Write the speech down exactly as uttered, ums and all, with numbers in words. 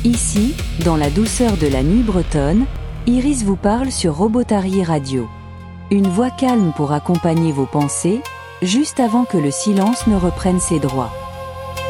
Ici, dans la douceur de la nuit bretonne, Iris vous parle sur Robotari Radio. Une voix calme pour accompagner vos pensées, juste avant que le silence ne reprenne ses droits.